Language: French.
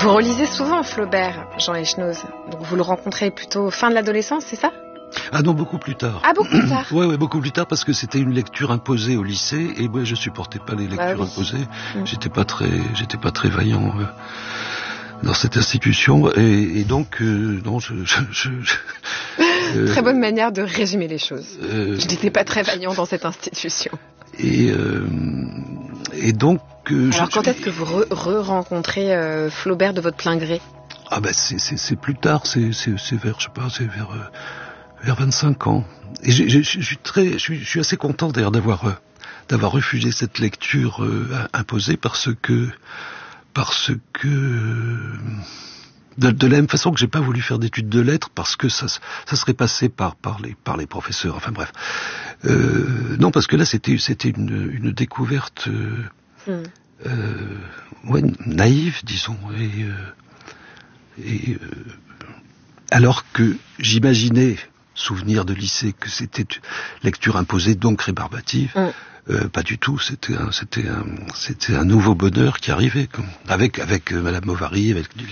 Vous relisez souvent Flaubert, Jean Echenoz. Donc vous le rencontrez plutôt fin de l'adolescence, c'est ça ? Ah non, beaucoup plus tard. Ah, beaucoup plus tard. Ouais, beaucoup plus tard, parce que c'était une lecture imposée au lycée, et moi je supportais pas les lectures imposées. J'étais pas très vaillant dans cette institution, et donc non, Très bonne manière de résumer les choses. Je n'étais pas très vaillant dans cette institution. Et donc. Alors quand est-ce que vous re-rencontrez Flaubert de votre plein gré ? Ah ben c'est plus tard, c'est vers, je sais pas, c'est vers 25 ans. Et je suis assez content d'ailleurs d'avoir refusé cette lecture imposée parce que de la même façon que j'ai pas voulu faire d'études de lettres parce que ça serait passé par les professeurs. Enfin bref, non, parce que là c'était une découverte naïve, disons, et alors que j'imaginais, souvenir de lycée, que c'était lecture imposée, donc rébarbative. Pas du tout, c'était un nouveau bonheur qui arrivait, avec Madame Bovary, avec